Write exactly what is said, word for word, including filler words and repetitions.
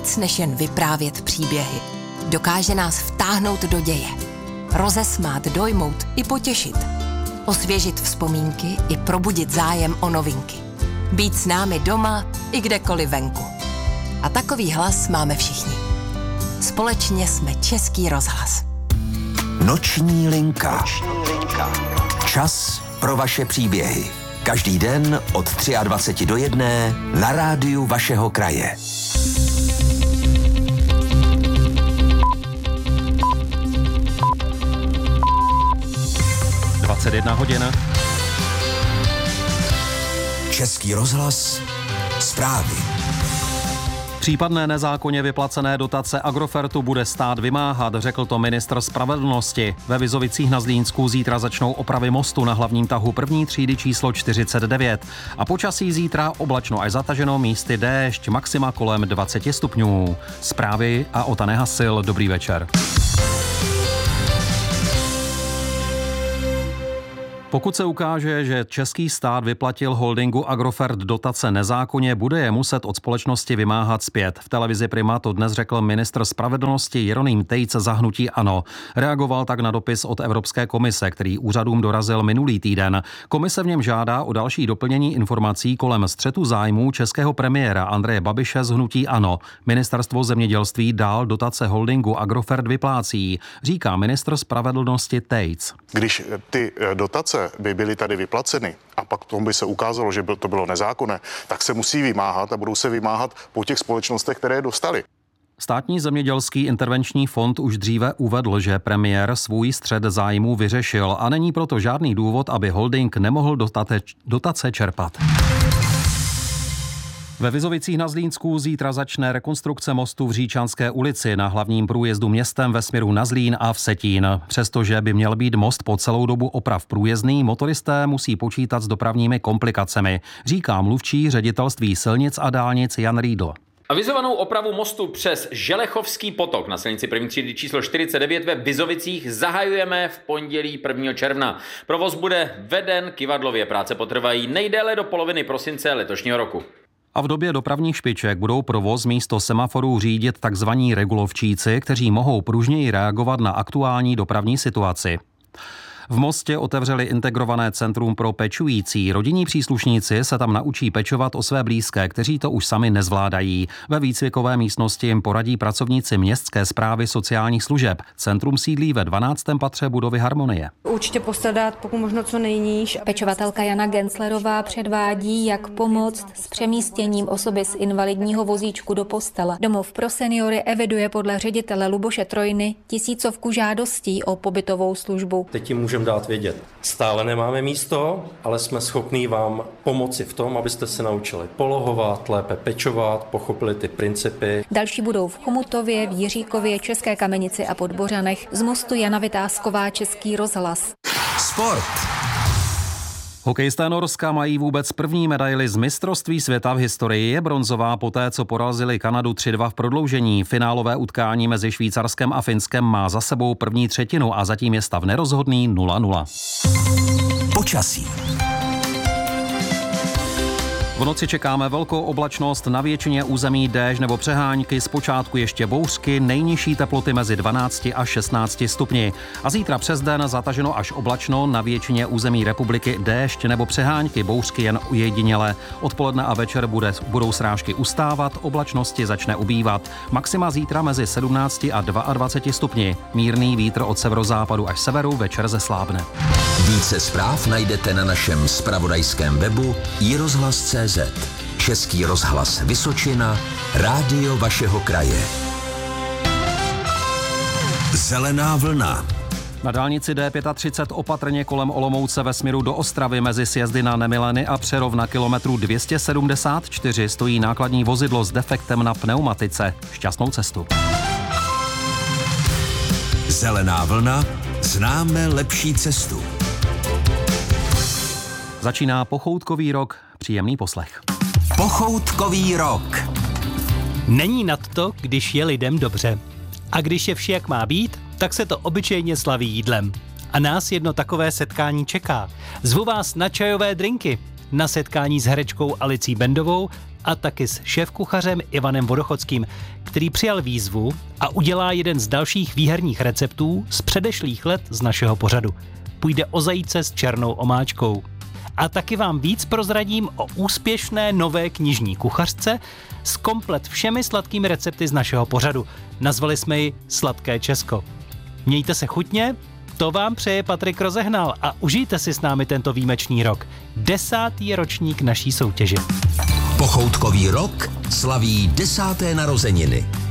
víc než jen vyprávět příběhy. Dokáže nás vtáhnout do děje. Rozesmát, dojmout i potěšit. Osvěžit vzpomínky i probudit zájem o novinky. Být s námi doma i kdekoliv venku. A takový hlas máme všichni. Společně jsme Český rozhlas. Noční linka. Noční linka. Čas pro vaše příběhy. Každý den od dvacet tři do jedné na rádiu vašeho kraje. dvacet jedna hodin. Český rozhlas. Zprávy. Případné nezákonně vyplacené dotace Agrofertu bude stát vymáhat, řekl to ministr spravedlnosti. Ve Vizovicích na Zlínsku zítra začnou opravy mostu na hlavním tahu první třídy číslo čtyřicet devět. A počasí zítra oblačno až zataženo, místy déšť, maxima kolem dvacet stupňů. Zprávy a Ota Nehasil, dobrý večer. Pokud se ukáže, že český stát vyplatil holdingu Agrofert dotace nezákonně, bude je muset od společnosti vymáhat zpět. V televizi Prima to dnes řekl ministr spravedlnosti Jeroným Tejc za hnutí ANO. Reagoval tak na dopis od Evropské komise, který úřadům dorazil minulý týden. Komise v něm žádá o další doplnění informací kolem střetu zájmů českého premiéra Andreje Babiše z hnutí ANO. Ministerstvo zemědělství dál dotace holdingu Agrofert vyplácí, říká ministr spravedlnosti Tejc. Když ty dotace by byly tady vyplaceny a pak tomu by se ukázalo, že to bylo nezákonné, tak se musí vymáhat a budou se vymáhat po těch společnostech, které je dostali. Státní zemědělský intervenční fond už dříve uvedl, že premiér svůj střet zájmů vyřešil a není proto žádný důvod, aby holding nemohl dotate, dotace čerpat. Ve Vizovicích na Zlínsku zítra začne rekonstrukce mostu v Říčanské ulici na hlavním průjezdu městem ve směru na Zlín a Vsetín. Přestože by měl být most po celou dobu oprav průjezdný, motoristé musí počítat s dopravními komplikacemi, říká mluvčí ředitelství silnic a dálnic Jan Riedl. Avizovanou opravu mostu přes Želechovský potok na silnici první třídy číslo čtyřicet devět ve Vizovicích zahajujeme v pondělí prvního června. Provoz bude veden kyvadlově, práce potrvají nejdéle do poloviny prosince letošního roku. A v době dopravních špiček budou provoz místo semaforů řídit takzvaní regulovčíci, kteří mohou pružněji reagovat na aktuální dopravní situaci. V Mostě otevřeli integrované centrum pro pečující. Rodinní příslušníci se tam naučí pečovat o své blízké, kteří to už sami nezvládají. Ve výcvikové místnosti jim poradí pracovníci městské správy sociálních služeb. Centrum sídlí ve dvanáctém patře budovy Harmonie. Určitě postarat pokud možno co nejníž. Pečovatelka Jana Genslerová předvádí, jak pomoct s přemístěním osoby z invalidního vozíčku do postele. Domov pro seniory eviduje podle ředitele Luboše Trojny tisícovku žádostí o pobytovou službu. Teď můžeme dát vědět. Stále nemáme místo, ale jsme schopní vám pomoci v tom, abyste se naučili polohovat, lépe pečovat, pochopili ty principy. Další budou v Chomutově, v Jiříkově, České Kamenici a Podbořanech. Z mostu Jana Vytázková, Český rozhlas. Sport. Hokejisté Norska mají vůbec první medaili z mistrovství světa v historii. Je bronzová poté, co porazili Kanadu tři dva v prodloužení. Finálové utkání mezi Švýcarskem a Finskem má za sebou první třetinu a zatím je stav nerozhodný nula nula. Počasí. V noci čekáme velkou oblačnost, na většině území déšť nebo přehánky, zpočátku ještě bouřky, nejnižší teploty mezi dvanácti a šestnácti stupni. A zítra přes den zataženo až oblačno, na většině území republiky déšť nebo přehánky, bouřky jen ujediněle. Odpoledne a večer bude, budou srážky ustávat, oblačnosti začne ubývat. Maxima zítra mezi sedmnácti a dvaceti dvěma stupni. Mírný vítr od severozápadu až severu, večer zeslábne. Více zpráv najdete na našem zpravodajském webu i rozhlas tečka cé zet. Český rozhlas Vysočina, rádio vašeho kraje. Zelená vlna. Na dálnici D třicet pět opatrně kolem Olomouce ve směru do Ostravy mezi sjezdy na Nemileny a Přerov na kilometru dvě stě sedmdesát čtyři stojí nákladní vozidlo s defektem na pneumatice. Šťastnou cestu. Zelená vlna. Známe lepší cestu. Začíná pochoutkový rok. Příjemný poslech. Pochoutkový rok. Není nad to, když je lidem dobře. A když je vše jak má být, tak se to obyčejně slaví jídlem. A nás jedno takové setkání čeká. Zvu vás na čajové drinky, na setkání s herečkou Alicí Bendovou a taky s šéfkuchařem Ivanem Vodochodským, který přijal výzvu a udělá jeden z dalších výherních receptů z předešlých let z našeho pořadu. Půjde o zajíce s černou omáčkou. A taky vám víc prozradím o úspěšné nové knižní kuchařce s komplet všemi sladkými recepty z našeho pořadu. Nazvali jsme ji Sladké Česko. Mějte se chutně, to vám přeje Patrik Rozehnal a užijte si s námi tento výjimečný rok. Desátý ročník naší soutěže. Pochoutkový rok slaví desáté narozeniny.